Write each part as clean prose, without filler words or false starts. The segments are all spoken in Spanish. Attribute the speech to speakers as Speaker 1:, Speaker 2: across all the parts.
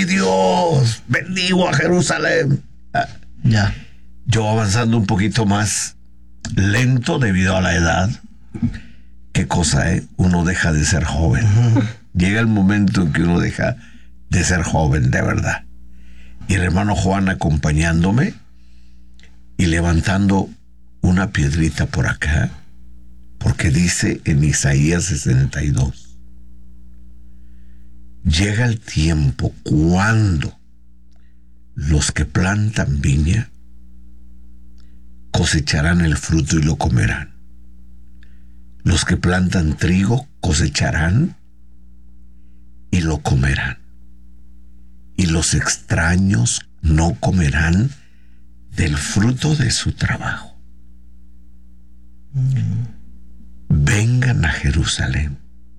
Speaker 1: mi Dios, bendigo a Jerusalén.
Speaker 2: Ya.
Speaker 1: Yo avanzando un poquito más lento debido a la edad. Qué cosa, ¿eh? Uno deja de ser joven. Llega el momento en que uno deja de ser joven, de verdad. Y el hermano Juan acompañándome y levantando una piedrita por acá, porque dice en Isaías 62, llega el tiempo cuando los que plantan viña cosecharán el fruto y lo comerán. Los que plantan trigo cosecharán y lo comerán. Y los extraños no comerán del fruto de su trabajo. Vengan a Jerusalén,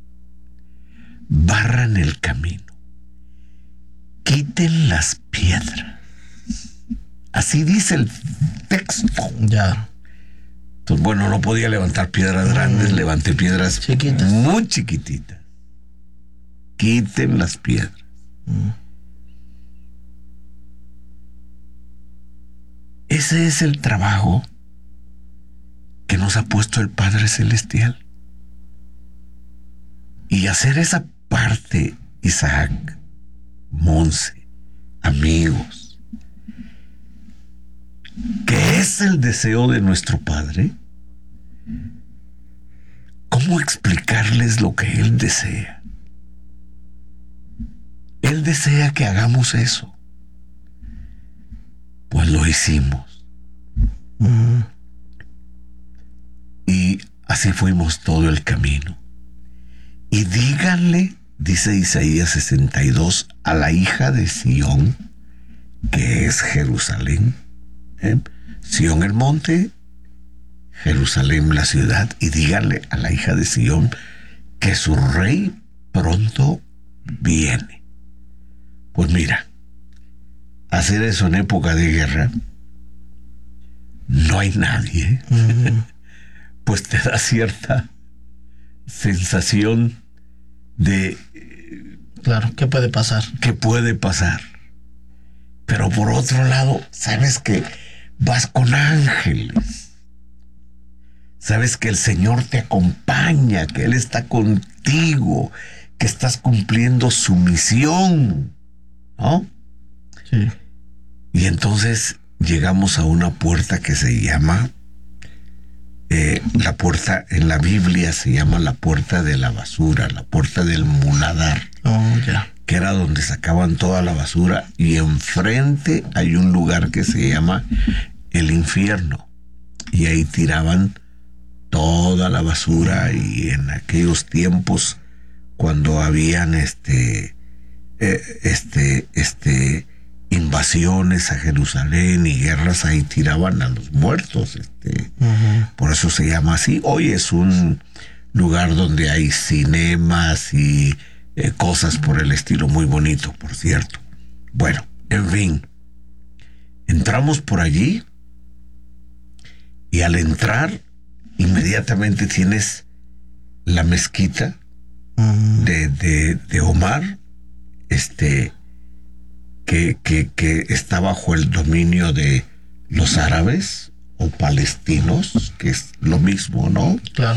Speaker 1: barran el camino, quiten las piedras. Así dice el texto.
Speaker 2: Ya.
Speaker 1: Entonces, bueno, no podía levantar piedras grandes, levanté piedras
Speaker 2: chiquitas,
Speaker 1: muy chiquititas. Quiten las piedras. Ese es el trabajo que nos ha puesto el Padre Celestial. Y hacer esa parte, Isaac, Monse, amigos, que es el deseo de nuestro Padre. ¿Cómo explicarles lo que Él desea? Él desea que hagamos eso. Pues lo hicimos. Y así fuimos todo el camino. Y díganle, dice Isaías 62, a la hija de Sión, que es Jerusalén, Sión el monte, Jerusalén la ciudad, y díganle a la hija de Sión que su rey pronto viene. Pues mira, hacer eso en época de guerra, no hay nadie, pues te da cierta sensación de...
Speaker 2: Claro, ¿qué puede pasar?
Speaker 1: ¿Qué puede pasar? Pero por otro lado, sabes que vas con ángeles. Sabes que el Señor te acompaña, que Él está contigo, que estás cumpliendo su misión, ¿no?
Speaker 2: Sí.
Speaker 1: Y entonces llegamos a una puerta que se llama, la puerta en la Biblia se llama la puerta de la basura, la puerta del muladar.
Speaker 2: Oh, ya.
Speaker 1: Que era donde sacaban toda la basura, y enfrente hay un lugar que se llama el infierno, y ahí tiraban toda la basura. Y en aquellos tiempos, cuando habían invasiones a Jerusalén y guerras, ahí tiraban a los muertos. Por eso se llama así. Hoy es un lugar donde hay cinemas y cosas por el estilo, muy bonito, por cierto. Bueno, en fin, entramos por allí, y al entrar inmediatamente tienes la mezquita de Omar, que está bajo el dominio de los árabes o palestinos, que es lo mismo, ¿no?
Speaker 2: Claro.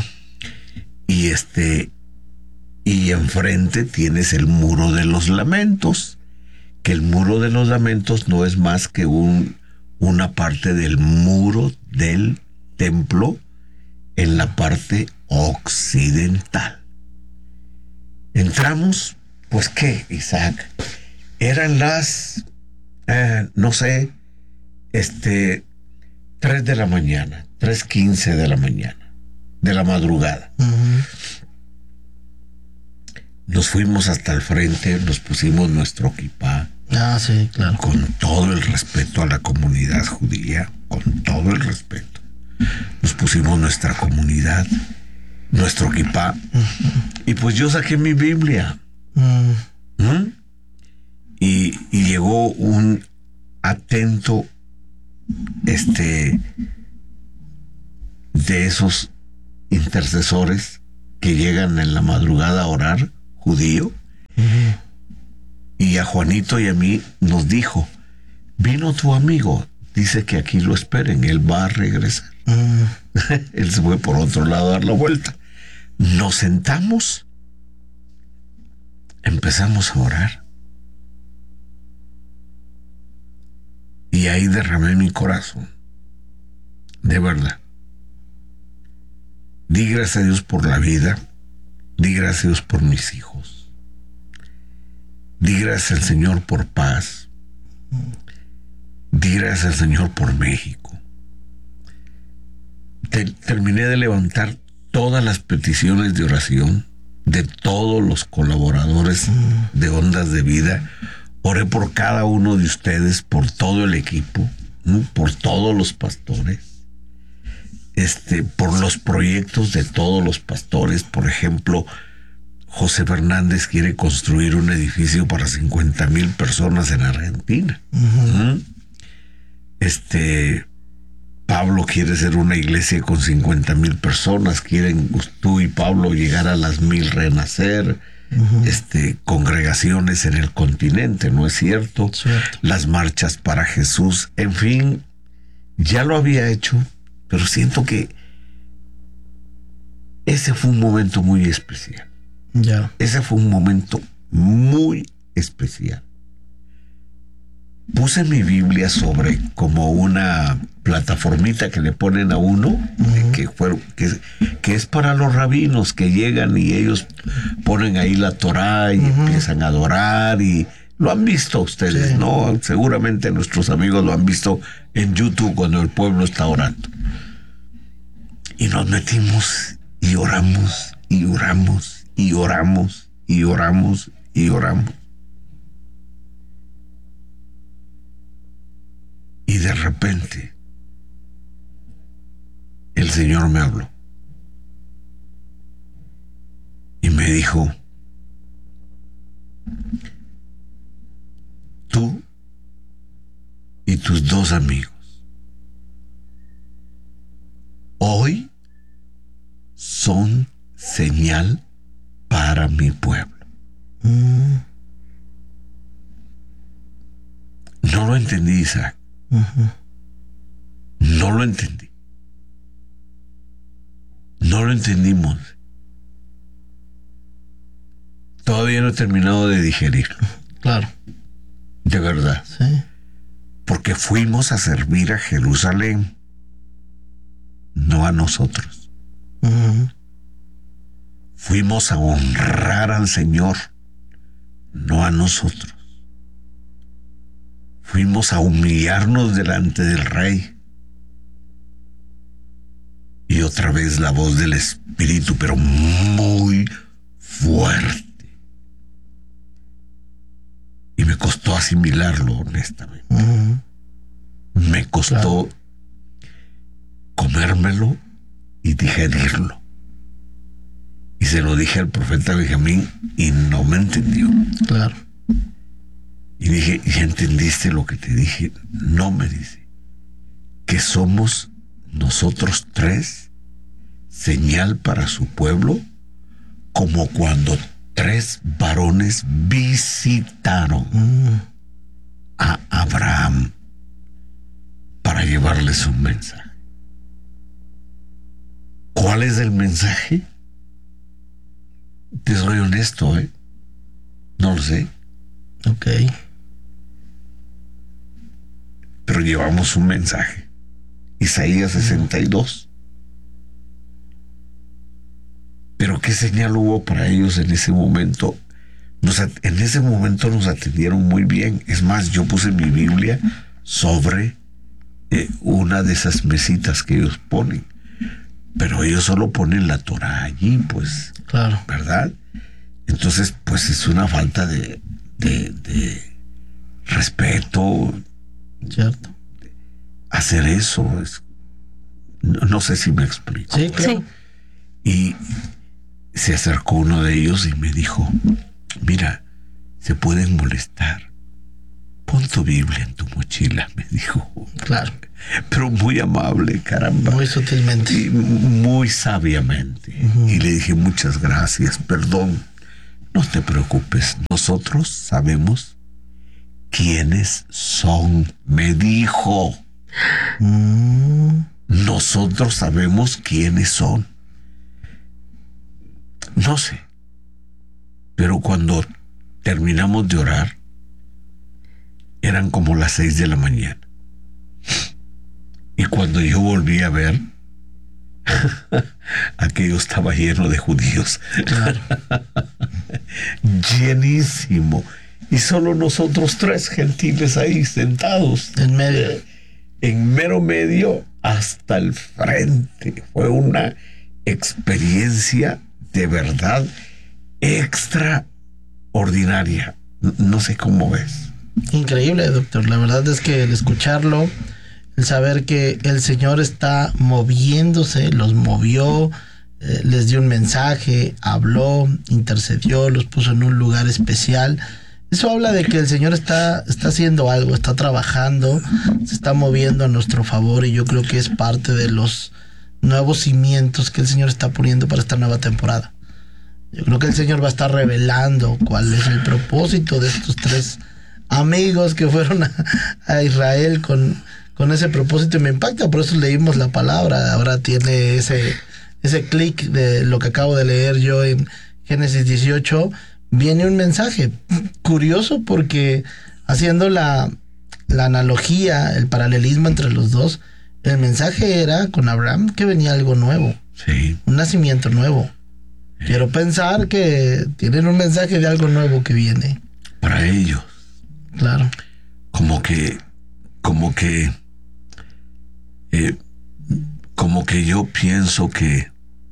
Speaker 1: Y enfrente tienes el Muro de los Lamentos, que el Muro de los Lamentos no es más que una parte del muro del templo en la parte occidental. Entramos, pues ¿qué, Isaac? Eran las, no sé, 3 de la mañana, 3:15 de la mañana, de la madrugada. Nos fuimos hasta el frente, nos pusimos nuestro kipá.
Speaker 2: Ah, sí, claro.
Speaker 1: Con todo el respeto a la comunidad judía, con todo el respeto. Nos pusimos nuestra comunidad, nuestro kipá. Y pues yo saqué mi Biblia. Y llegó un atento, de esos intercesores que llegan en la madrugada a orar, judío, Y a Juanito y a mí nos dijo, vino tu amigo, dice que aquí lo esperen, él va a regresar. Él se fue por otro lado a dar la vuelta. Nos sentamos, empezamos a orar. Y ahí derramé mi corazón. De verdad. Di gracias a Dios por la vida. Di gracias a Dios por mis hijos. Di gracias al Señor por paz. Di gracias al Señor por México. Terminé de levantar todas las peticiones de oración de todos los colaboradores de Ondas de Vida. Oré por cada uno de ustedes, por todo el equipo, por todos los pastores, por los proyectos de todos los pastores. Por ejemplo, José Fernández quiere construir un edificio para 50,000 personas en Argentina. Pablo quiere ser una iglesia con 50,000 personas. Quieren tú y Pablo llegar a las 1,000 renacer. Congregaciones en el continente, ¿no es cierto?
Speaker 2: Cierto.
Speaker 1: Las marchas para Jesús, en fin, ya lo había hecho, pero siento que ese fue un momento muy especial.
Speaker 2: Ya.
Speaker 1: Ese fue un momento muy especial. Puse mi Biblia sobre como una plataformita que le ponen a uno, que es para los rabinos que llegan y ellos ponen ahí la Torá y empiezan a adorar, y lo han visto ustedes,
Speaker 2: Sí.
Speaker 1: ¿no? Seguramente nuestros amigos lo han visto en YouTube cuando el pueblo está orando. Y nos metimos y oramos y oramos y oramos y oramos y oramos. Y de repente, el Señor me habló y me dijo, tú y tus 2 amigos, hoy son señal para mi pueblo. No lo entendí, Isaac. No lo entendí. No lo entendimos. Todavía no he terminado de digerirlo.
Speaker 2: Claro.
Speaker 1: De verdad.
Speaker 2: Sí.
Speaker 1: Porque fuimos a servir a Jerusalén, no a nosotros. Fuimos a honrar al Señor, no a nosotros. Fuimos a humillarnos delante del Rey. Y otra vez la voz del Espíritu, pero muy fuerte. Y me costó asimilarlo, honestamente. Me costó comérmelo y digerirlo. Y se lo dije al profeta Benjamín y no me entendió.
Speaker 2: Claro.
Speaker 1: Y dije, ¿ya entendiste lo que te dije? No, me dice, que somos nosotros 3 señal para su pueblo, como cuando 3 varones visitaron a Abraham para llevarles un mensaje. ¿Cuál es el mensaje? Te soy honesto, no lo sé.
Speaker 2: Ok.
Speaker 1: Pero llevamos un mensaje. Isaías 62. Pero ¿qué señal hubo para ellos en ese momento? En ese momento nos atendieron muy bien. Es más, yo puse mi Biblia sobre una de esas mesitas que ellos ponen. Pero ellos solo ponen la Torah allí, pues.
Speaker 2: Claro.
Speaker 1: ¿Verdad? Entonces, pues es una falta de respeto.
Speaker 2: Cierto.
Speaker 1: Hacer eso no sé si me explico.
Speaker 2: Sí, claro.
Speaker 3: Sí.
Speaker 1: Y se acercó uno de ellos y me dijo, mira, se pueden molestar. Pon tu Biblia en tu mochila, me dijo.
Speaker 2: Claro.
Speaker 1: Pero muy amable, caramba.
Speaker 2: Muy sutilmente.
Speaker 1: Y muy sabiamente. Y le dije, muchas gracias, perdón. no te preocupes, nosotros sabemos quiénes son, me dijo. Nosotros sabemos quiénes son. No sé, pero cuando terminamos de orar, eran como las 6 de la mañana. Y cuando yo volví a ver, aquello estaba lleno de judíos.
Speaker 2: Claro.
Speaker 1: Llenísimo. Y solo nosotros 3 gentiles ahí sentados.
Speaker 2: En medio.
Speaker 1: En mero medio hasta el frente. Fue una experiencia de verdad extraordinaria. No sé cómo ves.
Speaker 2: Increíble, doctor. La verdad es que el escucharlo, el saber que el Señor está moviéndose, los movió, les dio un mensaje, habló, intercedió, los puso en un lugar especial. Eso habla de que el Señor está haciendo algo, está trabajando, se está moviendo a nuestro favor, y yo creo que es parte de los nuevos cimientos que el Señor está poniendo para esta nueva temporada. Yo creo que el Señor va a estar revelando cuál es el propósito de estos 3 amigos que fueron a Israel con ese propósito, y me impacta, por eso leímos la palabra. Ahora tiene ese clic de lo que acabo de leer yo en Génesis 18. Viene un mensaje curioso, porque haciendo la analogía, el paralelismo entre los dos, el mensaje era con Abraham que venía algo nuevo,
Speaker 1: Sí.
Speaker 2: un nacimiento nuevo. Quiero pensar que tienen un mensaje de algo nuevo que viene.
Speaker 1: Para ellos.
Speaker 2: Claro.
Speaker 1: Como que yo pienso que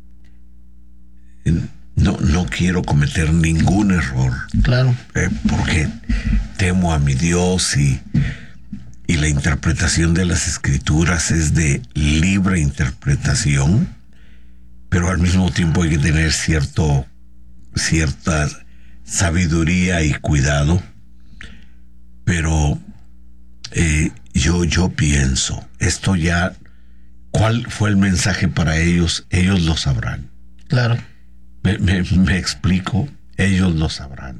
Speaker 1: no quiero cometer ningún error,
Speaker 2: Claro.
Speaker 1: porque temo a mi Dios, y la interpretación de las Escrituras es de libre interpretación, pero al mismo tiempo hay que tener cierta sabiduría y cuidado. Pero yo pienso, esto ya, ¿cuál fue el mensaje para ellos? Ellos lo sabrán.
Speaker 2: Claro.
Speaker 1: Me explico, ellos lo sabrán.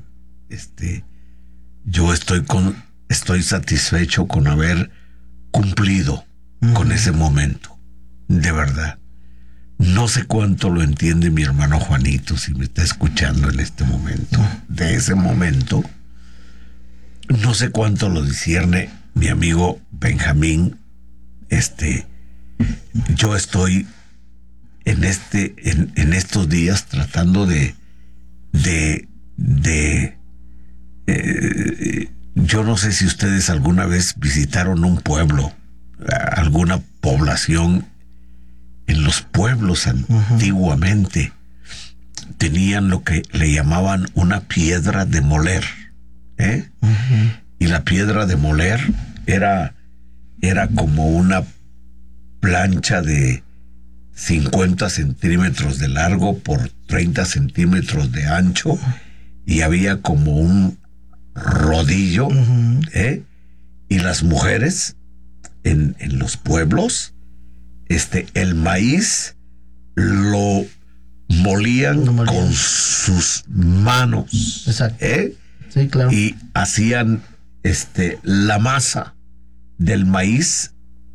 Speaker 1: Yo estoy satisfecho con haber cumplido con ese momento, de verdad. No sé cuánto lo entiende mi hermano Juanito, si me está escuchando en este momento, de ese momento. No sé cuánto lo discierne mi amigo Benjamín. Yo estoy en estos días tratando yo no sé si ustedes alguna vez visitaron un pueblo, alguna población. En los pueblos antiguamente tenían lo que le llamaban una piedra de moler. Y la piedra de moler era como una plancha de 50 centímetros de largo por 30 centímetros de ancho, y había como un rodillo. Y las mujeres en los pueblos, el maíz lo molían con sus manos.
Speaker 2: Exacto. Sí, claro.
Speaker 1: Y hacían la masa del maíz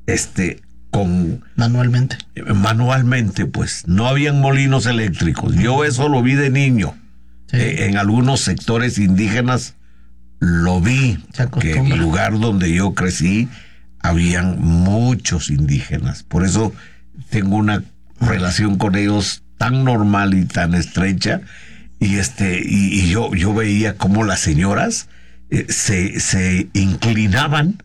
Speaker 1: manualmente, pues no habían molinos eléctricos. Yo eso lo vi de niño. Sí. En algunos sectores indígenas lo vi, que en el lugar donde yo crecí habían muchos indígenas. Por eso tengo una relación con ellos tan normal y tan estrecha. Y yo veía cómo las señoras se inclinaban,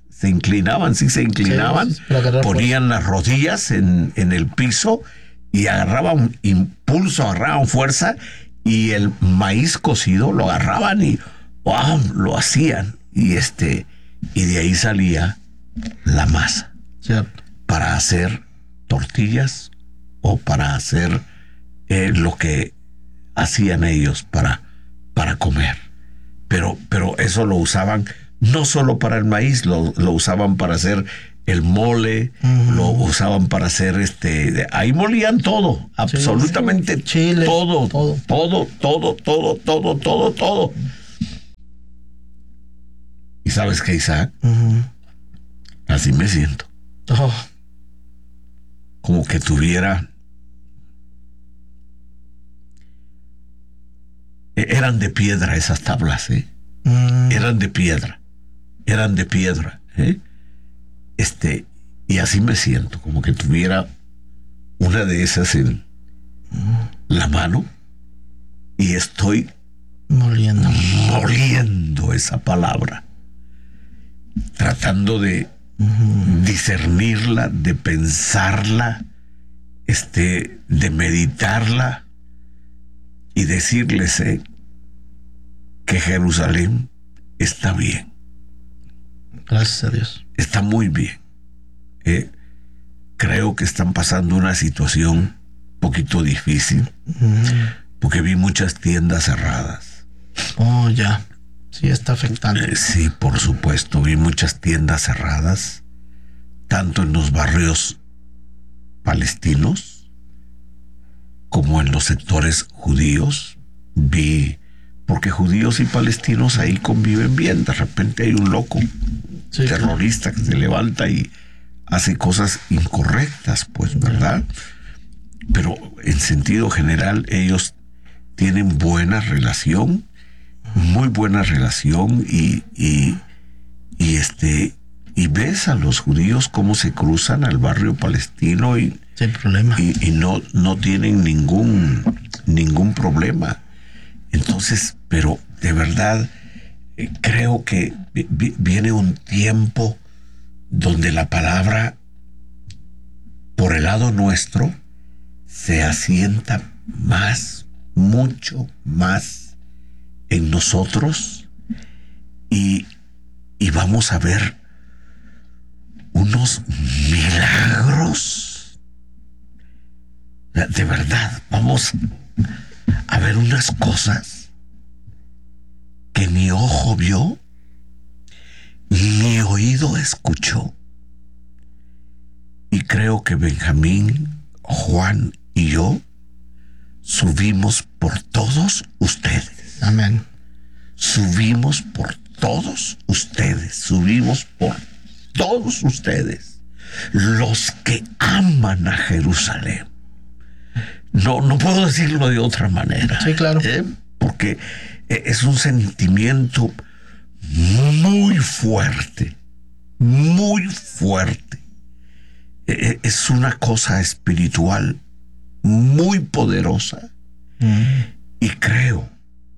Speaker 1: ponían las rodillas en el piso y agarraban impulso, agarraban fuerza, y el maíz cocido lo agarraban y ¡wow!, lo hacían. Y de ahí salía la masa.
Speaker 2: Cierto.
Speaker 1: Para hacer tortillas o para hacer lo que hacían ellos para comer. Pero eso lo usaban no solo para el maíz, lo usaban para hacer el mole, lo usaban para hacer ahí molían todo, absolutamente
Speaker 2: chile,
Speaker 1: todo. ¿Y sabes qué, Isaac? Así me siento. Como que tuviera... Eran de piedra esas tablas, ¿eh? Eran de piedra. ¿Eh? Y así me siento, como que tuviera una de esas en la mano y estoy moliendo esa palabra, tratando de discernirla, de pensarla, de meditarla y decirles que Jerusalén está bien.
Speaker 2: Gracias a Dios.
Speaker 1: Está muy bien. Creo que están pasando una situación un poquito difícil porque vi muchas tiendas cerradas.
Speaker 2: Oh, ya. Sí, está afectando.
Speaker 1: Sí, por supuesto. Vi muchas tiendas cerradas, tanto en los barrios palestinos como en los sectores judíos. Vi, porque judíos y palestinos ahí conviven bien. De repente hay un loco terrorista que se levanta y hace cosas incorrectas, pues, ¿verdad? Pero en sentido general ellos tienen buena relación, muy buena relación y ves a los judíos cómo se cruzan al barrio palestino y
Speaker 2: sin problema.
Speaker 1: Y no tienen ningún problema. Entonces, pero de verdad creo que viene un tiempo donde la palabra por el lado nuestro se asienta más, mucho más en nosotros y vamos a ver unos milagros. De verdad, vamos a ver unas cosas que ni ojo vio, ni oído escuchó. Y creo que Benjamín, Juan y yo subimos por todos ustedes.
Speaker 2: Amén.
Speaker 1: Subimos por todos ustedes. Subimos por todos ustedes. Los que aman a Jerusalén. No puedo decirlo de otra manera.
Speaker 2: Sí, claro.
Speaker 1: Porque es un sentimiento muy fuerte, muy fuerte. Es una cosa espiritual muy poderosa. Y creo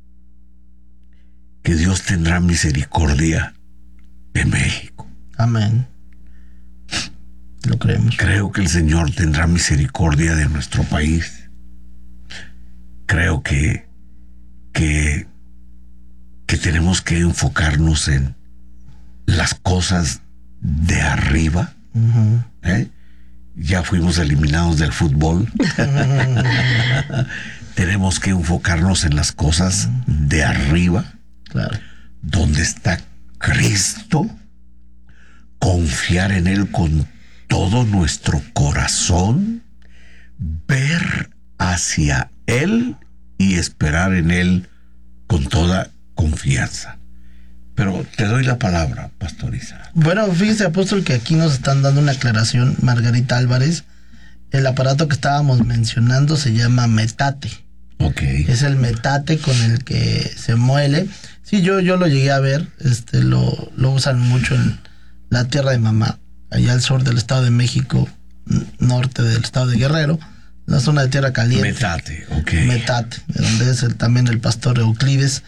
Speaker 1: que Dios tendrá misericordia de México.
Speaker 2: Amén. Lo creemos.
Speaker 1: Creo que el Señor tendrá misericordia de nuestro país. Creo que tenemos que enfocarnos en las cosas de arriba. Ya fuimos eliminados del fútbol. Tenemos que enfocarnos en las cosas de arriba.
Speaker 2: Claro.
Speaker 1: Donde está Cristo. Confiar en Él con todo nuestro corazón. Ver hacia Él y esperar en Él con toda confianza. Pero te doy la palabra, pastoriza.
Speaker 2: Bueno, fíjese, apóstol, que aquí nos están dando una aclaración, Margarita Álvarez. El aparato que estábamos mencionando se llama metate.
Speaker 1: Ok.
Speaker 2: Es el metate con el que se muele. Sí, yo lo llegué a ver. Lo usan mucho en la tierra de mamá, allá al sur del Estado de México, norte del Estado de Guerrero, la zona de tierra caliente.
Speaker 1: Metate, ok.
Speaker 2: Metate, de donde es también el pastor Euclides.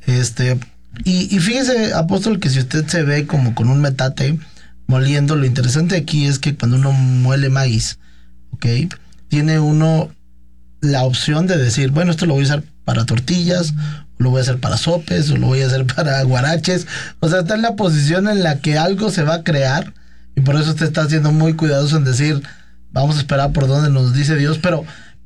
Speaker 2: Y fíjese, apóstol, que si usted se ve como con un metate moliendo, lo interesante aquí es que cuando uno muele maíz, ¿ok? Tiene uno la opción de decir, bueno, esto lo voy a usar para tortillas, o lo voy a hacer para sopes, o lo voy a hacer para guaraches. O sea, está en la posición en la que algo se va a crear, y por eso usted está siendo muy cuidadoso en decir, vamos a esperar por donde nos dice Dios, pero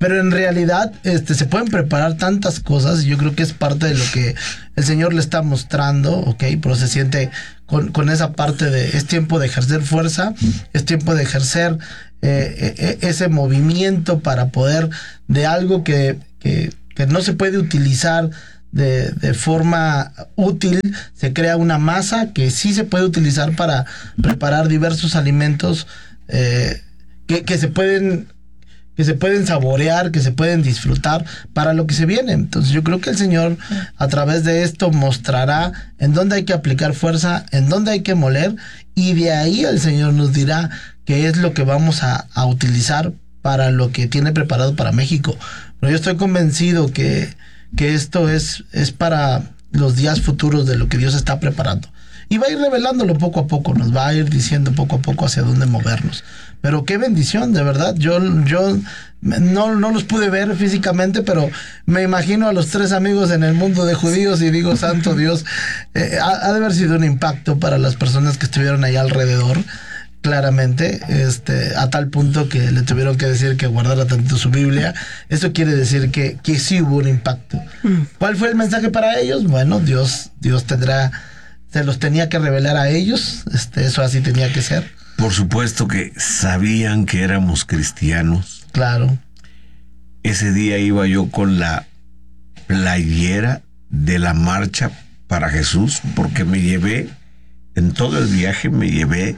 Speaker 2: Pero en realidad se pueden preparar tantas cosas, y yo creo que es parte de lo que el Señor le está mostrando, ¿ok? Pero se siente con esa parte de es tiempo de ejercer fuerza, es tiempo de ejercer ese movimiento para poder de algo que no se puede utilizar de forma útil, se crea una masa que sí se puede utilizar para preparar diversos alimentos que se pueden saborear, que se pueden disfrutar para lo que se viene. Entonces yo creo que el Señor a través de esto mostrará en dónde hay que aplicar fuerza, en dónde hay que moler, y de ahí el Señor nos dirá qué es lo que vamos a utilizar para lo que tiene preparado para México. Pero yo estoy convencido que esto es para los días futuros de lo que Dios está preparando. Y va a ir revelándolo poco a poco, nos va a ir diciendo poco a poco hacia dónde movernos. Pero qué bendición, de verdad. Yo no los pude ver físicamente, pero me imagino a los 3 amigos en el mundo de judíos y digo, santo Dios, ha de haber sido un impacto para las personas que estuvieron ahí alrededor, claramente, a tal punto que le tuvieron que decir que guardara tanto su Biblia. Eso quiere decir que sí hubo un impacto. ¿Cuál fue el mensaje para ellos? Bueno, Dios se los tenía que revelar a ellos, eso así tenía que ser.
Speaker 1: Por supuesto que sabían que éramos cristianos.
Speaker 2: Claro.
Speaker 1: Ese día iba yo con la playera de la Marcha para Jesús, porque en todo el viaje me llevé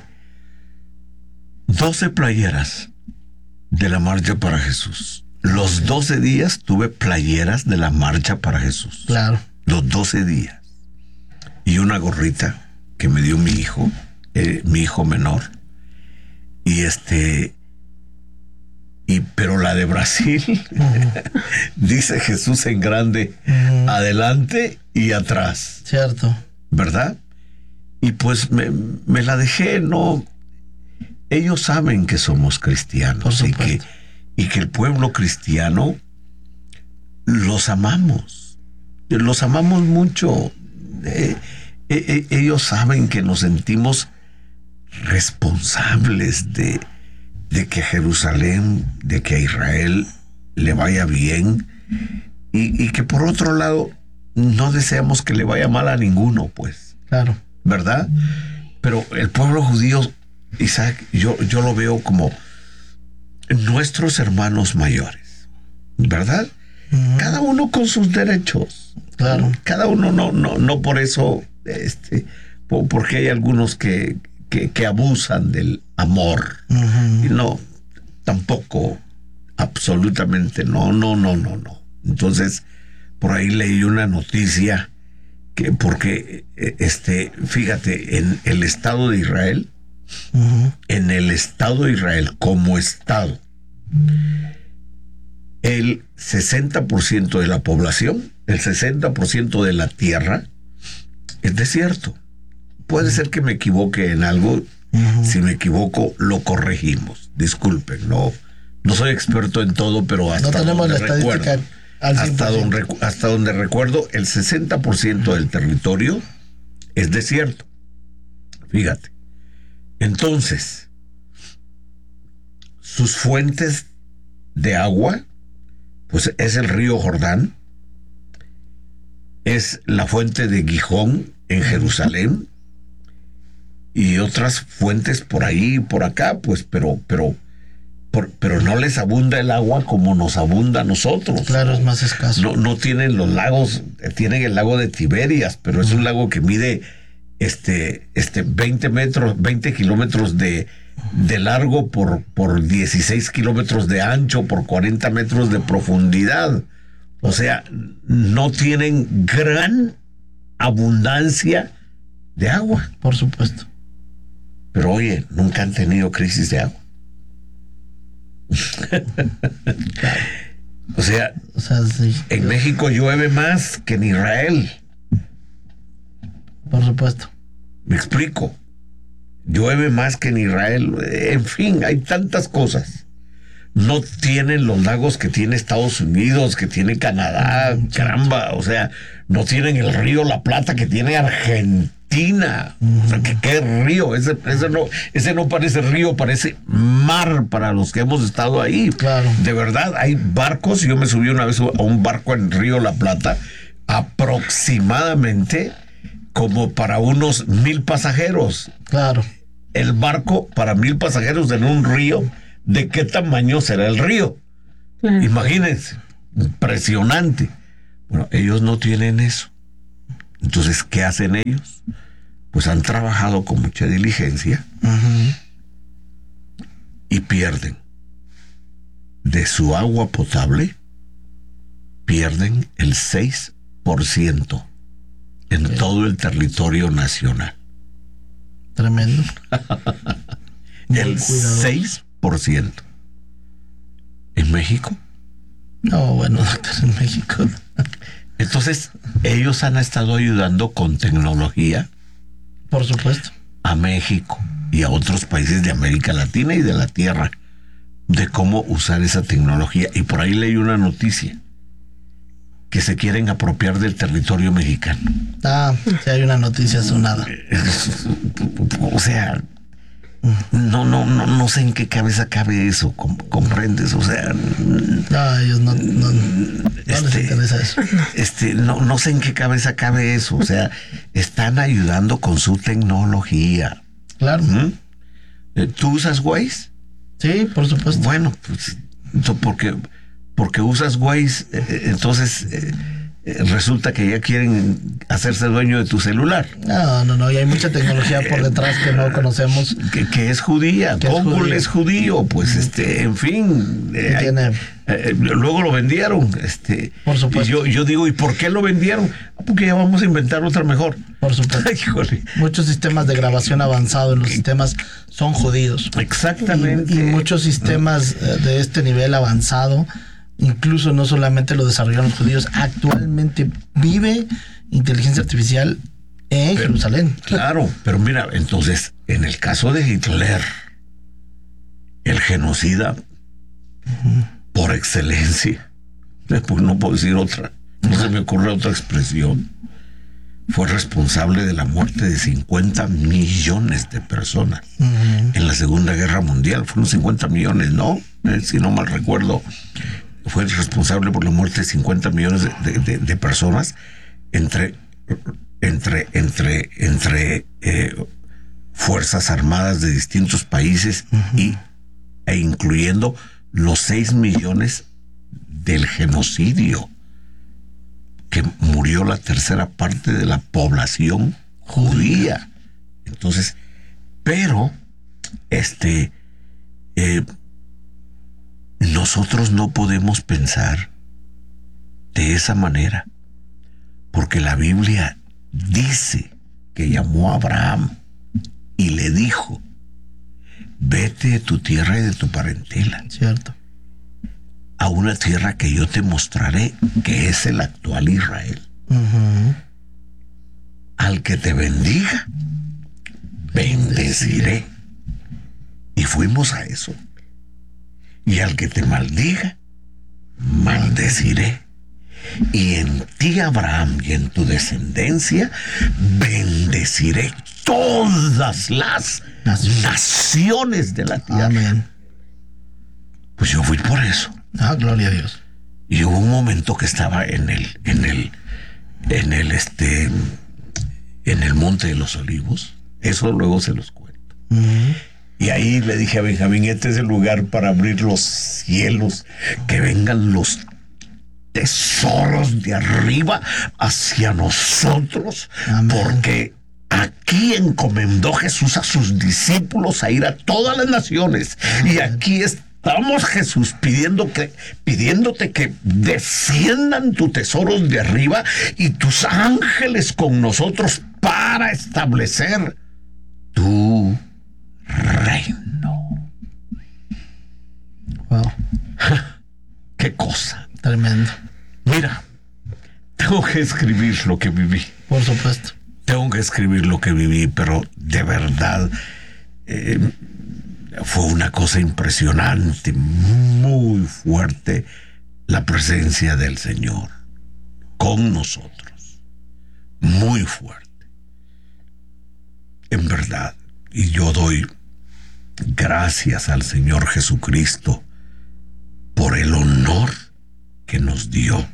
Speaker 1: 12 playeras de la Marcha para Jesús. Los 12 días tuve playeras de la Marcha para Jesús.
Speaker 2: Claro.
Speaker 1: Los 12 días. Y una gorrita que me dio mi hijo menor. Pero la de Brasil dice Jesús en grande, adelante y atrás.
Speaker 2: Cierto.
Speaker 1: ¿Verdad? Y pues me la dejé, ¿no? Ellos saben que somos cristianos y que el pueblo cristiano los amamos mucho. Ellos saben que nos sentimos responsables de que a Jerusalén, de que a Israel le vaya bien, y que por otro lado no deseamos que le vaya mal a ninguno, pues.
Speaker 2: Claro.
Speaker 1: ¿Verdad? Pero el pueblo judío, Isaac, yo lo veo como nuestros hermanos mayores, ¿verdad? Cada uno con sus derechos.
Speaker 2: Claro.
Speaker 1: Cada uno no por eso, porque hay algunos que abusan del amor. Y no, tampoco, absolutamente no. Entonces, por ahí leí una noticia porque fíjate, en el Estado de Israel, como Estado, el 60% de la población, el 60% de la tierra es desierto. Puede ser que me equivoque en algo. Si me equivoco, lo corregimos. Disculpen, no soy experto en todo, pero hasta
Speaker 2: no tenemos la estadística
Speaker 1: hasta donde recuerdo, el 60% del territorio es desierto. Fíjate. Entonces, sus fuentes de agua, pues es el río Jordán, es la fuente de Gijón en Jerusalén, y otras fuentes por ahí y por acá, pues, pero no les abunda el agua como nos abunda a nosotros.
Speaker 2: Claro, es más escaso.
Speaker 1: No tienen los lagos, tienen el lago de Tiberias, pero es un lago que mide 20 kilómetros de largo por 16 kilómetros de ancho, por 40 metros de profundidad. O sea, no tienen gran abundancia de agua.
Speaker 2: Por supuesto.
Speaker 1: Pero oye, nunca han tenido crisis de agua. O sea,
Speaker 2: sí.
Speaker 1: En México llueve más que en Israel.
Speaker 2: Por supuesto.
Speaker 1: Me explico. Llueve más que en Israel. En fin, hay tantas cosas. No tienen los lagos que tiene Estados Unidos, que tiene Canadá, caramba. O sea, no tienen el río La Plata que tiene Argentina. Argentina. O sea, ¿qué río? Ese no parece río, parece mar para los que hemos estado ahí.
Speaker 2: Claro.
Speaker 1: De verdad, hay barcos. Yo me subí una vez a un barco en Río La Plata, aproximadamente como para unos 1,000 pasajeros.
Speaker 2: Claro.
Speaker 1: El barco para 1,000 pasajeros en un río, ¿de qué tamaño será el río? Imagínense, impresionante. Bueno, ellos no tienen eso. Entonces, ¿qué hacen ellos? Pues han trabajado con mucha diligencia y pierden de su agua potable, pierden el 6% en todo el territorio nacional.
Speaker 2: Tremendo.
Speaker 1: El 6%. ¿En México?
Speaker 2: No, bueno, doctor, en México.
Speaker 1: Entonces, ellos han estado ayudando con tecnología.
Speaker 2: Por supuesto.
Speaker 1: A México y a otros países de América Latina y de la Tierra, de cómo usar esa tecnología. Y por ahí leí una noticia que se quieren apropiar del territorio mexicano.
Speaker 2: Sí, hay una noticia sonada.
Speaker 1: O sea, no sé en qué cabeza cabe eso, ¿comprendes? O sea,
Speaker 2: no, ellos no les interesa eso.
Speaker 1: No sé en qué cabeza cabe eso. O sea, están ayudando con su tecnología.
Speaker 2: Claro.
Speaker 1: ¿Tú usas Waze?
Speaker 2: Sí, por supuesto.
Speaker 1: Bueno, pues porque usas Waze, entonces resulta que ya quieren hacerse dueño de tu celular.
Speaker 2: No, y hay mucha tecnología por detrás que no conocemos.
Speaker 1: Que es judía, Google es judío, pues en fin. Luego lo vendieron.
Speaker 2: Por supuesto.
Speaker 1: Y yo digo, ¿y por qué lo vendieron? Porque ya vamos a inventar otra mejor.
Speaker 2: Por supuesto.
Speaker 1: Híjole.
Speaker 2: Muchos sistemas de grabación avanzado en los sistemas son judíos.
Speaker 1: Exactamente.
Speaker 2: Y muchos sistemas de este nivel avanzado, incluso no solamente lo desarrollaron los judíos, actualmente vive inteligencia artificial en Jerusalén.
Speaker 1: Claro, pero mira, entonces, en el caso de Hitler, el genocida por excelencia, pues no puedo decir otra, no se me ocurre otra expresión, fue responsable de la muerte de 50 millones de personas en la Segunda Guerra Mundial. Fueron 50 millones, ¿no? Si no mal recuerdo, fue responsable por la muerte de 50 millones de personas entre fuerzas armadas de distintos países e incluyendo los 6 millones del genocidio, que murió la tercera parte de la población judía. Entonces, pero nosotros no podemos pensar de esa manera, porque la Biblia dice que llamó a Abraham y le dijo: vete de tu tierra y de tu parentela.
Speaker 2: Cierto.
Speaker 1: A una tierra que yo te mostraré, que es el actual Israel. Al que te bendiga, bendeciré. Y fuimos a eso. Y al que te maldiga, maldeciré. Y en ti, Abraham, y en tu descendencia, bendeciré todas las naciones de la tierra.
Speaker 2: Amén.
Speaker 1: Pues yo fui por eso.
Speaker 2: Gloria a Dios.
Speaker 1: Y hubo un momento que estaba en el Monte de los Olivos. Eso luego se los cuento. Y ahí le dije a Benjamín: este es el lugar para abrir los cielos, que vengan los tesoros de arriba hacia nosotros. Amén. Porque aquí encomendó Jesús a sus discípulos a ir a todas las naciones. Amén. Y aquí estamos, Jesús, pidiéndote que desciendan tus tesoros de arriba y tus ángeles con nosotros para establecer tu reino.
Speaker 2: Wow.
Speaker 1: Qué cosa.
Speaker 2: Tremendo.
Speaker 1: Mira, tengo que escribir lo que viví.
Speaker 2: Por supuesto.
Speaker 1: Tengo que escribir lo que viví, pero de verdad fue una cosa impresionante, muy fuerte, la presencia del Señor con nosotros. Muy fuerte. en verdad, y yo doy gracias al Señor Jesucristo por el honor que nos dio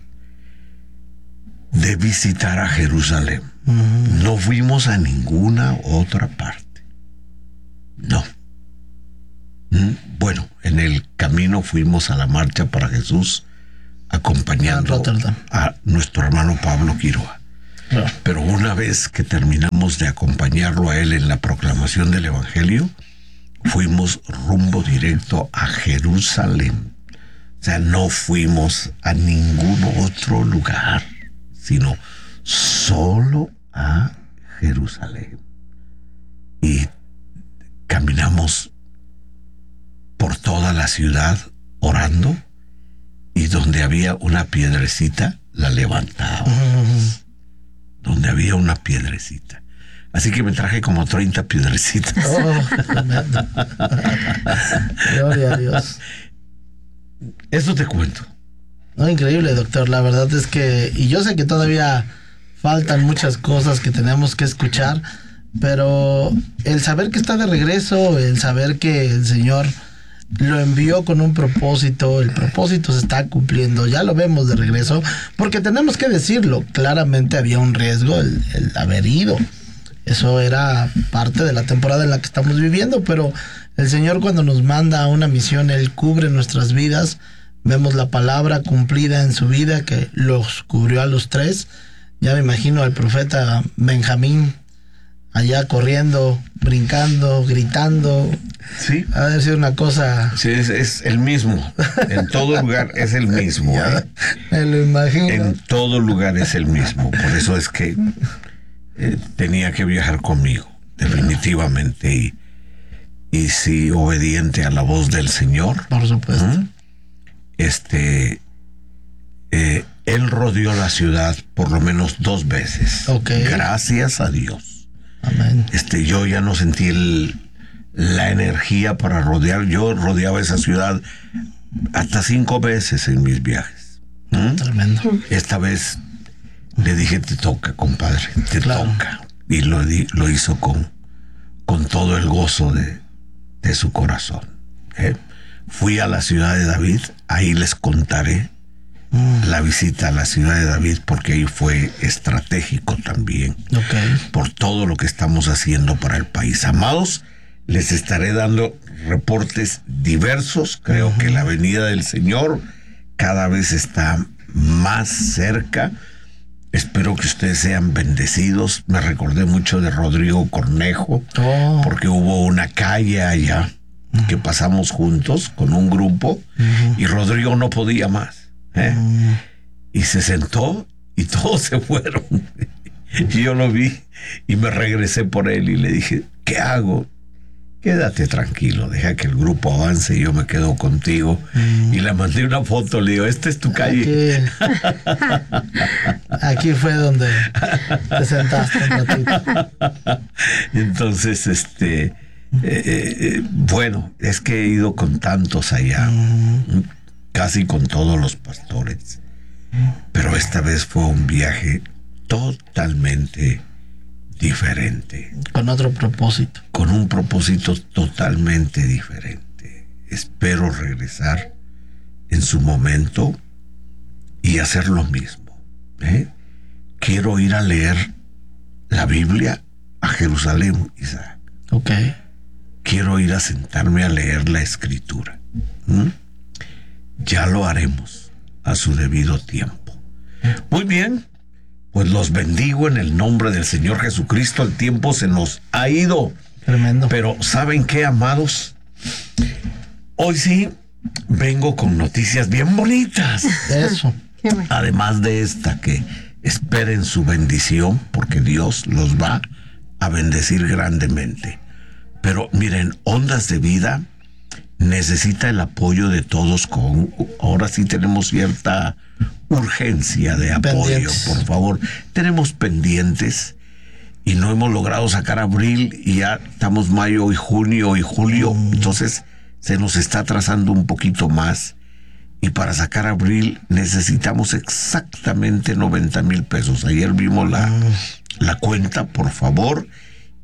Speaker 1: de visitar a Jerusalén. No fuimos a ninguna otra parte. No. Bueno, en el camino fuimos a la Marcha para Jesús, acompañando a nuestro hermano Pablo Quiroga. Pero una vez que terminamos de acompañarlo a él en la proclamación del Evangelio, fuimos rumbo directo a Jerusalén. O sea, no fuimos a ningún otro lugar, sino solo a Jerusalén. Y caminamos por toda la ciudad orando, y donde había una piedrecita la levantábamos. Donde había una piedrecita. Así que me traje como 30 piedrecitas.
Speaker 2: Tremendo. Gloria a Dios.
Speaker 1: Eso te cuento.
Speaker 2: No, increíble, doctor. La verdad es que, y yo sé que todavía faltan muchas cosas que tenemos que escuchar, pero el saber que está de regreso, el saber que el Señor lo envió con un propósito, el propósito se está cumpliendo, ya lo vemos de regreso, porque tenemos que decirlo, claramente había un riesgo el haber ido. Eso era parte de la temporada en la que estamos viviendo, pero el Señor, cuando nos manda a una misión, Él cubre nuestras vidas. Vemos la palabra cumplida en su vida, que los cubrió a los 3. Ya me imagino al profeta Benjamín allá corriendo, brincando, gritando.
Speaker 1: Sí.
Speaker 2: Ha de ser una cosa...
Speaker 1: Sí, es el mismo. En todo lugar es el mismo.
Speaker 2: Me lo imagino.
Speaker 1: En todo lugar es el mismo. Por eso es que tenía que viajar conmigo, definitivamente. Y sí, obediente a la voz del Señor.
Speaker 2: Por supuesto.
Speaker 1: Él rodeó la ciudad por lo menos 2 veces.
Speaker 2: Okay.
Speaker 1: Gracias a Dios.
Speaker 2: Amén.
Speaker 1: Yo ya no sentí la energía para rodear. Yo rodeaba esa ciudad hasta 5 veces en mis viajes.
Speaker 2: Tremendo.
Speaker 1: Esta vez le dije, te toca, compadre, te toca. Y lo hizo con todo el gozo de su corazón. Fui a la ciudad de David, ahí les contaré la visita a la ciudad de David, porque ahí fue estratégico también. Por todo lo que estamos haciendo para el país. Amados, les estaré dando reportes diversos. Creo que la venida del Señor cada vez está más cerca. Espero que ustedes sean bendecidos. Me recordé mucho de Rodrigo Cornejo, porque hubo una calle allá que pasamos juntos con un grupo, y Rodrigo no podía más. Y se sentó y todos se fueron. Y yo lo vi y me regresé por él y le dije, ¿qué hago? Quédate tranquilo, deja que el grupo avance y yo me quedo contigo. Y le mandé una foto, le digo, esta es tu calle.
Speaker 2: Aquí fue donde te sentaste un ratito.
Speaker 1: Entonces, bueno, es que he ido con tantos allá, casi con todos los pastores, pero esta vez fue un viaje totalmente diferente.
Speaker 2: Con otro propósito.
Speaker 1: Con un propósito totalmente diferente. Espero regresar en su momento y hacer lo mismo. Quiero ir a leer la Biblia a Jerusalén, Isaac. Quiero ir a sentarme a leer la Escritura. Ya lo haremos a su debido tiempo. Muy bien, pues los bendigo en el nombre del Señor Jesucristo. El tiempo se nos ha ido.
Speaker 2: Tremendo.
Speaker 1: Pero ¿saben qué, amados? Hoy sí vengo con noticias bien bonitas.
Speaker 2: Eso.
Speaker 1: Además de esta, que esperen su bendición, porque Dios los va a bendecir grandemente. Pero miren, Ondas de Vida necesita el apoyo de todos. Ahora sí tenemos cierta urgencia de apoyo,
Speaker 2: pendientes.
Speaker 1: Por favor. Tenemos pendientes y no hemos logrado sacar abril, y ya estamos mayo y junio y julio. Entonces se nos está atrasando un poquito más, y para sacar abril necesitamos exactamente 90,000 pesos. Ayer vimos la cuenta, por favor,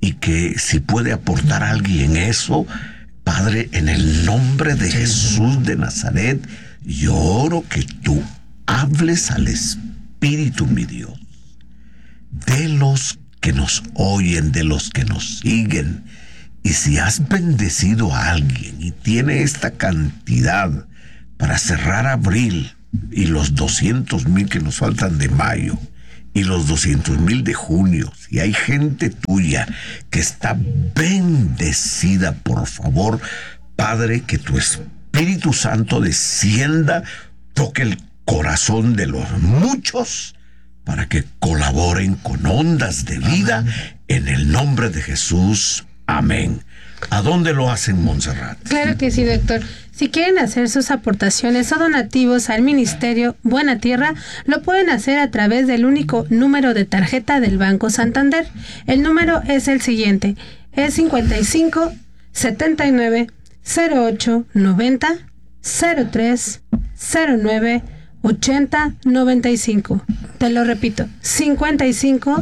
Speaker 1: y que si puede aportar a alguien eso, Padre, en el nombre de Jesús de Nazaret, yo oro que tú hables al Espíritu, mi Dios, de los que nos oyen, de los que nos siguen. Y si has bendecido a alguien y tiene esta cantidad para cerrar abril y los 200,000 que nos faltan de mayo y los 200,000 de junio, si hay gente tuya que está bendecida, por favor, Padre, que tu Espíritu Santo descienda, toque el corazón de los muchos para que colaboren con Ondas de Vida. Amén. En el nombre de Jesús. Amén. ¿A dónde lo hacen, Montserrat?
Speaker 3: Claro que sí, doctor. Si quieren hacer sus aportaciones o donativos al Ministerio Buena Tierra, lo pueden hacer a través del único número de tarjeta del Banco Santander. El número es el siguiente: es 55 79 08 90 03 09 80 95. Te lo repito: 55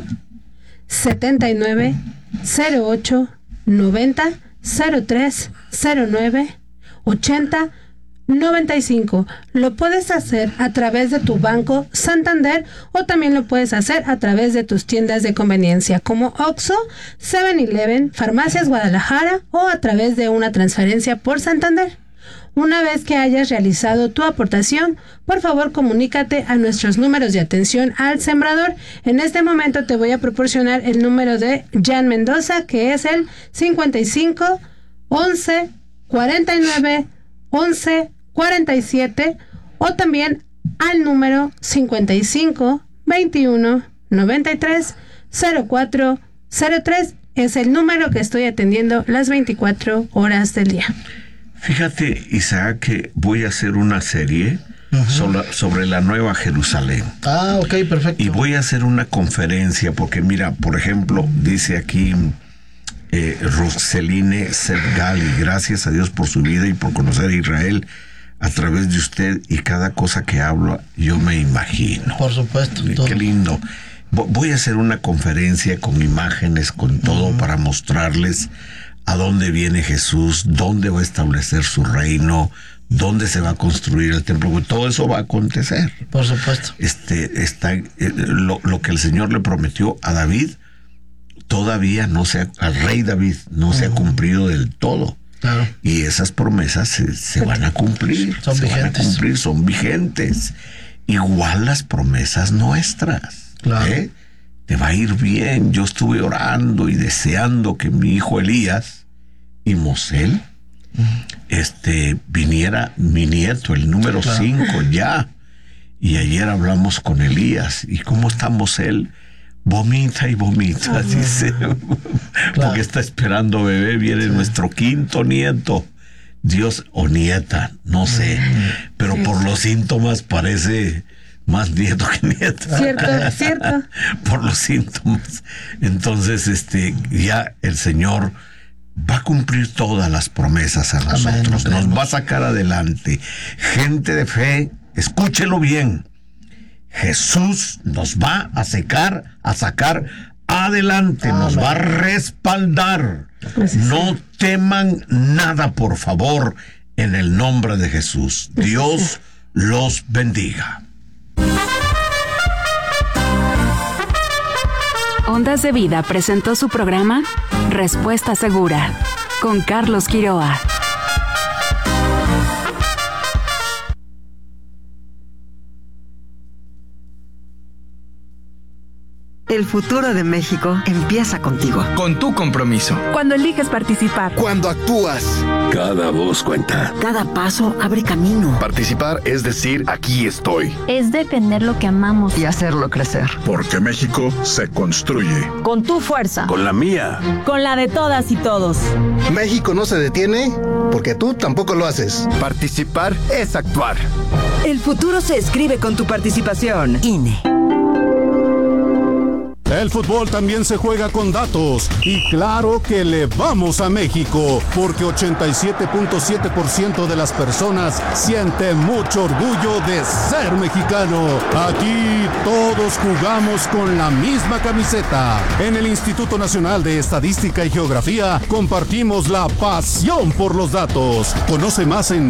Speaker 3: 79 08 90 03 09 80 95. Lo puedes hacer a través de tu Banco Santander o también lo puedes hacer a través de tus tiendas de conveniencia como Oxxo, 7-Eleven, Farmacias Guadalajara o a través de una transferencia por Santander. Una vez que hayas realizado tu aportación, por favor comunícate a nuestros números de atención al sembrador. En este momento te voy a proporcionar el número de Jan Mendoza, que es el 55 11 49 11 47, o también al número 55 21 93 04 03. Es el número que estoy atendiendo las 24 horas del día.
Speaker 1: Fíjate, Isaac, que voy a hacer una serie sobre la Nueva Jerusalén.
Speaker 2: Ah, ok, perfecto.
Speaker 1: Y voy a hacer una conferencia porque, mira, por ejemplo, dice aquí Roseline Sergali, gracias a Dios por su vida y por conocer a Israel a través de usted, y cada cosa que hablo yo me imagino.
Speaker 2: Por supuesto.
Speaker 1: Qué lindo. Voy a hacer una conferencia con imágenes, con todo, para mostrarles a dónde viene Jesús, dónde va a establecer su reino, dónde se va a construir el templo. Todo eso va a acontecer.
Speaker 2: Por supuesto.
Speaker 1: Lo que el Señor le prometió a David, todavía al rey David, no se ha cumplido del todo.
Speaker 2: Claro.
Speaker 1: Y esas promesas se van a cumplir. Son vigentes. Igual las promesas nuestras.
Speaker 2: Claro.
Speaker 1: Te va a ir bien. Yo estuve orando y deseando que mi hijo Elías y Mosel viniera mi nieto, el número 5 ya. Y ayer hablamos con Elías. ¿Y cómo está Mosel? Vomita y vomita, dice. Porque está esperando bebé. Viene nuestro 5º nieto. Dios, o nieta, no sé. Pero por los síntomas parece más nieto que nieta.
Speaker 3: Cierto.
Speaker 1: Por los síntomas. Entonces, ya el Señor va a cumplir todas las promesas a nosotros. Nos va a sacar adelante. Gente de fe, escúchelo bien. Jesús nos va a sacar adelante. Amén. Nos va a respaldar. No teman nada, por favor, en el nombre de Jesús. Dios los bendiga.
Speaker 4: Ondas de Vida presentó su programa Respuesta Segura con Carlos Quiroa.
Speaker 5: El futuro de México empieza contigo.
Speaker 6: Con tu compromiso.
Speaker 7: Cuando eliges participar.
Speaker 6: Cuando actúas.
Speaker 8: Cada voz cuenta.
Speaker 5: Cada paso abre camino.
Speaker 8: Participar es decir, aquí estoy.
Speaker 9: Es defender lo que amamos.
Speaker 5: Y hacerlo crecer.
Speaker 8: Porque México se construye.
Speaker 7: Con tu fuerza.
Speaker 8: Con la mía.
Speaker 7: Con la de todas y todos.
Speaker 10: México no se detiene porque tú tampoco lo haces.
Speaker 6: Participar es actuar.
Speaker 7: El futuro se escribe con tu participación.
Speaker 5: INE.
Speaker 11: El fútbol también se juega con datos. Y claro que le vamos a México, porque 87.7% de las personas siente mucho orgullo de ser mexicano. Aquí todos jugamos con la misma camiseta. En el Instituto Nacional de Estadística y Geografía compartimos la pasión por los datos. Conoce más en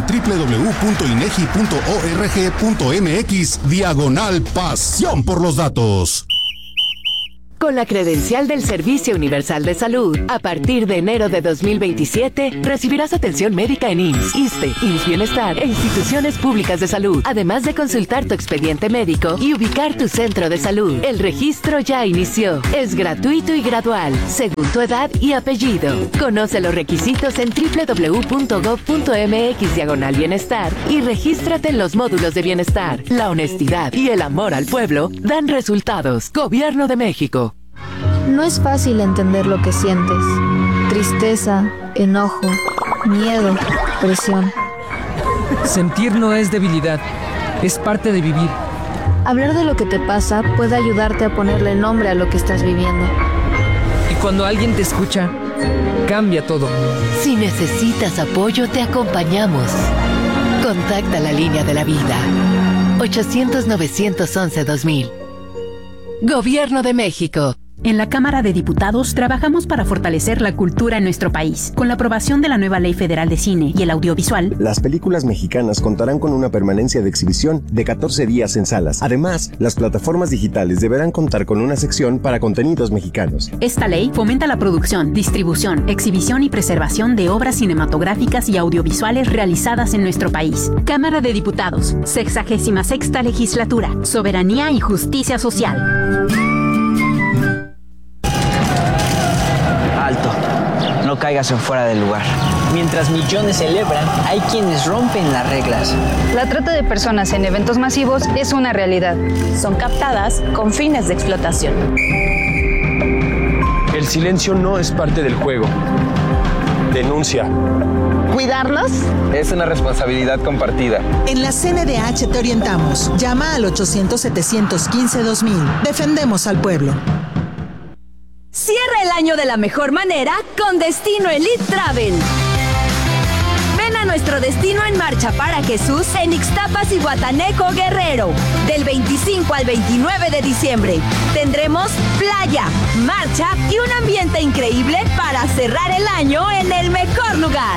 Speaker 11: www.inegi.org.mx/pasión por los datos.
Speaker 12: Con la credencial del Servicio Universal de Salud, a partir de enero de 2027, recibirás atención médica en IMSS, ISSSTE, IMSS Bienestar e instituciones públicas de salud, además de consultar tu expediente médico y ubicar tu centro de salud. El registro ya inició. Es gratuito y gradual, según tu edad y apellido. Conoce los requisitos en www.gov.mx/bienestar y regístrate en los módulos de bienestar. La honestidad y el amor al pueblo dan resultados. Gobierno de México.
Speaker 9: No es fácil entender lo que sientes. Tristeza, enojo, miedo, presión.
Speaker 13: Sentir no es debilidad, es parte de vivir.
Speaker 9: Hablar de lo que te pasa puede ayudarte a ponerle nombre a lo que estás viviendo.
Speaker 13: Y cuando alguien te escucha, cambia todo.
Speaker 12: Si necesitas apoyo, te acompañamos. Contacta la línea de la vida. 800-911-2000. Gobierno de México.
Speaker 14: En la Cámara de Diputados trabajamos para fortalecer la cultura en nuestro país. Con la aprobación de la nueva Ley Federal de Cine y el Audiovisual,
Speaker 15: las películas mexicanas contarán con una permanencia de exhibición de 14 días en salas. Además, las plataformas digitales deberán contar con una sección para contenidos mexicanos.
Speaker 14: Esta ley fomenta la producción, distribución, exhibición y preservación de obras cinematográficas y audiovisuales realizadas en nuestro país. Cámara de Diputados, 66ª Legislatura, Soberanía y Justicia Social.
Speaker 16: Alto, no caigas en fuera del lugar. Mientras millones celebran, hay quienes rompen las reglas.
Speaker 17: La trata de personas en eventos masivos es una realidad.
Speaker 18: Son captadas con fines de explotación.
Speaker 19: El silencio no es parte del juego. Denuncia.
Speaker 20: ¿Cuidarnos?
Speaker 19: Es una responsabilidad compartida.
Speaker 20: En la CNDH te orientamos. Llama al 800-715-2000. Defendemos al pueblo.
Speaker 21: Cierra el año de la mejor manera con Destino Elite Travel. Ven a nuestro Destino en Marcha para Jesús en Ixtapas y Guataneco, Guerrero. Del 25 al 29 de diciembre. Tendremos playa, marcha y un ambiente increíble para cerrar el año en el mejor lugar.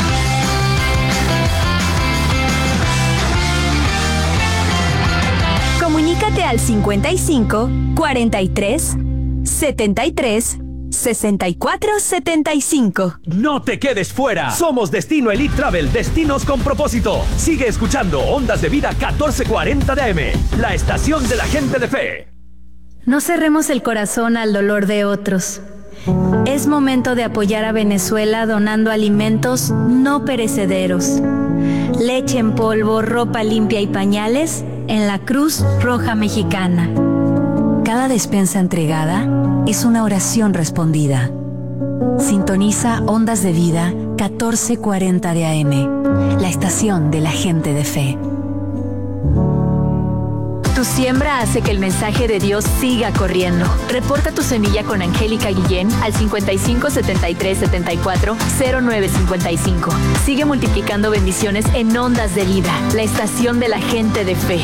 Speaker 21: Comunícate al 55 43 73 64 75.
Speaker 22: No te quedes fuera. Somos Destino Elite Travel, destinos con propósito. Sigue escuchando Ondas de Vida 1440 de AM, la estación de la gente de fe.
Speaker 21: No cerremos el corazón al dolor de otros. Es momento de apoyar a Venezuela donando alimentos no perecederos. Leche en polvo, ropa limpia y pañales en la Cruz Roja Mexicana. Cada despensa entregada es una oración respondida. Sintoniza Ondas de Vida 1440 de AM, la estación de la gente de fe. Tu siembra hace que el mensaje de Dios siga corriendo. Reporta tu semilla con Angélica Guillén al 55 73 74 09 55. Sigue multiplicando bendiciones en Ondas de Vida, la estación de la gente de fe.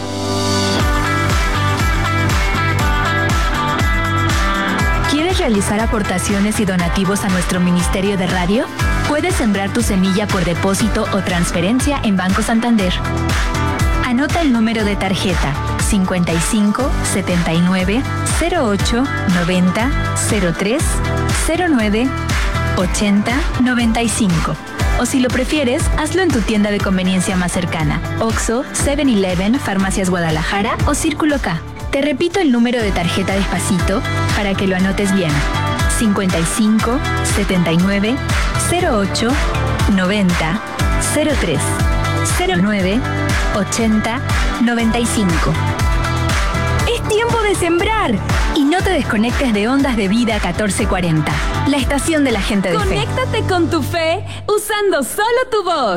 Speaker 21: ¿Quieres realizar aportaciones y donativos a nuestro Ministerio de Radio? Puedes sembrar tu semilla por depósito o transferencia en Banco Santander. Anota el número de tarjeta 55 79 08 90 03 09 80 95. O si lo prefieres, hazlo en tu tienda de conveniencia más cercana: Oxxo, 7-Eleven, Farmacias Guadalajara o Círculo K. Te repito el número de tarjeta despacito para que lo anotes bien: 55 79 08 90 03 09 80 95. ¡Es tiempo de sembrar! Y no te desconectes de Ondas de Vida 1440, la estación de la gente de fe. Conéctate con tu fe usando solo tu voz.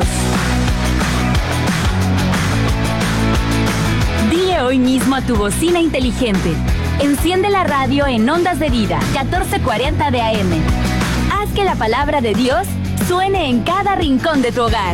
Speaker 21: Dile hoy mismo a tu bocina inteligente: Enciende la radio en Ondas de Vida, 1440 de AM. Haz que la palabra de Dios suene en cada rincón de tu hogar.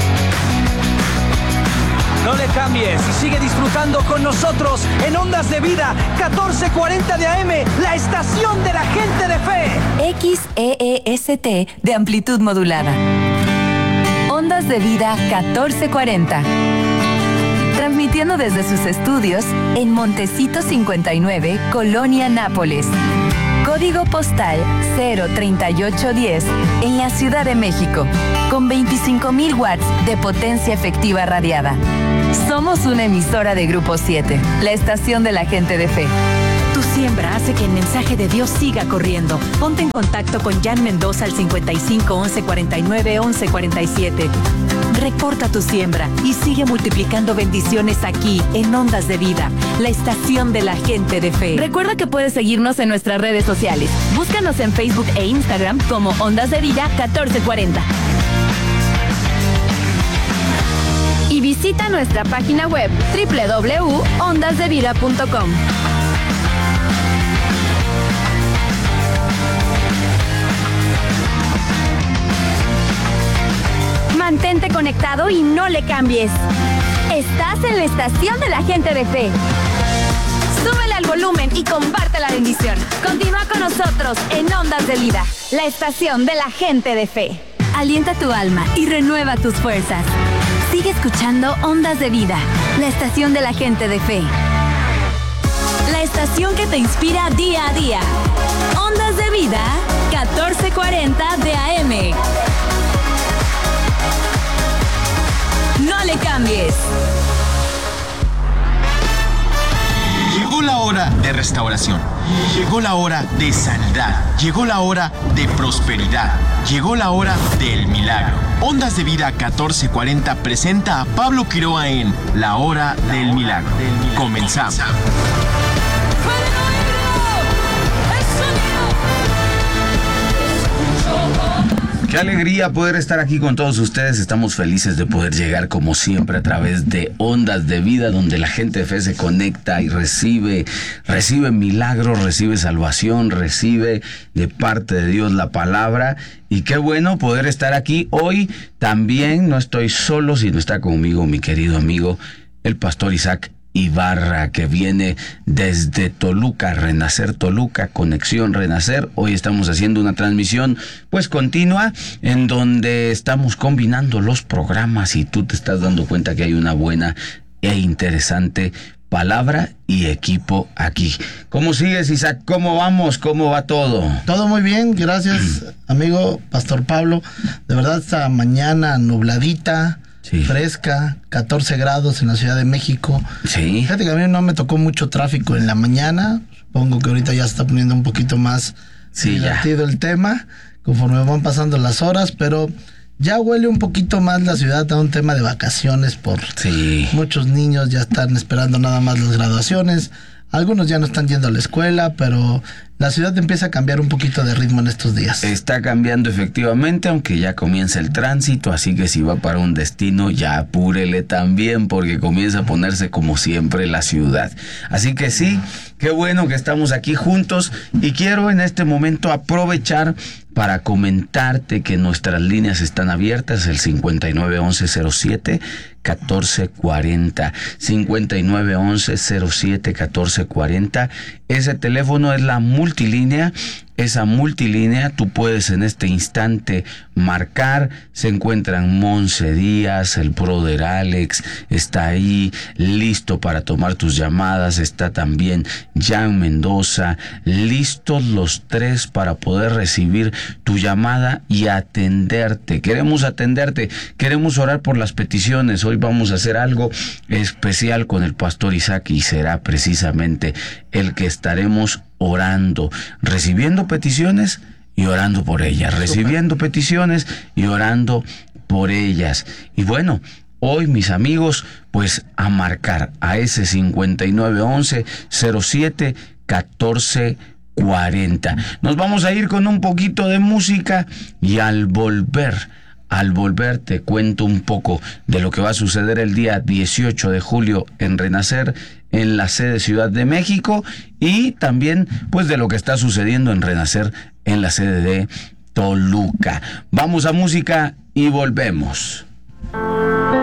Speaker 22: No le cambies y sigue disfrutando con nosotros en Ondas de Vida, 1440 de AM, la estación de la gente de fe.
Speaker 4: XEEST de amplitud modulada. Ondas de Vida 1440. Transmitiendo desde sus estudios en Montecito 59, Colonia Nápoles. Código postal 03810 en la Ciudad de México, con 25,000 watts de potencia efectiva radiada. Somos una emisora de Grupo 7, la estación de la gente de fe.
Speaker 2: Tu siembra hace que el mensaje de Dios siga corriendo. Ponte en contacto con Jan Mendoza al 55 11 49 11 47. Reporta tu siembra y sigue multiplicando bendiciones aquí en Ondas de Vida, la estación de la gente de fe.
Speaker 21: Recuerda que puedes seguirnos en nuestras redes sociales. Búscanos en Facebook e Instagram como Ondas de Vida 1440. Y visita nuestra página web www.ondasdevida.com. Mantente conectado y no le cambies. Estás en la estación de la gente de fe. Súbele al volumen y comparte la bendición. Continúa con nosotros en Ondas de Vida, la estación de la gente de fe.
Speaker 4: Alienta tu alma y renueva tus fuerzas. Sigue escuchando Ondas de Vida, la estación de la gente de fe.
Speaker 21: La estación que te inspira día a día. Ondas de Vida, 1440 de AM. No le cambies.
Speaker 3: Llegó la hora de restauración. Llegó la hora de sanidad. Llegó la hora de prosperidad. Llegó la hora del milagro. Ondas de Vida 1440 presenta a Pablo Quiroa en La Hora del Milagro. Comenzamos.
Speaker 1: Qué alegría poder estar aquí con todos ustedes. Estamos felices de poder llegar como siempre a través de Ondas de Vida, donde la gente de fe se conecta y recibe milagros, recibe salvación, recibe de parte de Dios la palabra. Y qué bueno poder estar aquí hoy. También no estoy solo, sino está conmigo mi querido amigo, el pastor Isaac Ibarra, que viene desde Toluca, Renacer Toluca, Conexión Renacer. Hoy estamos haciendo una transmisión pues continua en donde estamos combinando los programas y tú te estás dando cuenta que hay una buena e interesante palabra y equipo aquí. ¿Cómo sigues, Isaac? ¿Cómo vamos? ¿Cómo va todo?
Speaker 10: Todo muy bien, gracias, amigo Pastor Pablo. De verdad, esta mañana nubladita, sí, fresca, 14 grados en la Ciudad de México.
Speaker 1: Sí.
Speaker 10: Fíjate que a mí no me tocó mucho tráfico en la mañana. Supongo que ahorita ya se está poniendo un poquito más divertido el tema, conforme van pasando las horas, pero ya huele un poquito más la ciudad a un tema de vacaciones por muchos niños ya están esperando nada más las graduaciones. Algunos ya no están yendo a la escuela, pero la ciudad empieza a cambiar un poquito de ritmo en estos días.
Speaker 1: Está cambiando efectivamente, aunque ya comienza el tránsito, así que si va para un destino, ya apúrele también, porque comienza a ponerse como siempre la ciudad. Así que sí, qué bueno que estamos aquí juntos y quiero en este momento aprovechar para comentarte que nuestras líneas están abiertas, el 591107 1440, 591107 1440. Ese teléfono es la multilínea. Esa multilínea tú puedes en este instante marcar. Se encuentran Monse Díaz, el brother Alex, está ahí listo para tomar tus llamadas. Está también Jan Mendoza, listos los tres para poder recibir tu llamada y atenderte. Queremos atenderte, queremos orar por las peticiones. Hoy vamos a hacer algo especial con el pastor Isaac y será precisamente el que estaremos orando, recibiendo peticiones y orando por ellas, recibiendo peticiones y orando por ellas. Y bueno, hoy mis amigos, pues a marcar a ese 591107 1440. Nos vamos a ir con un poquito de música y al volver
Speaker 6: Al volver te cuento un poco de lo que va a suceder el día 18 de julio en Renacer, en la sede Ciudad de México, y también pues de lo que está sucediendo en Renacer en la sede de Toluca. Vamos a música y volvemos.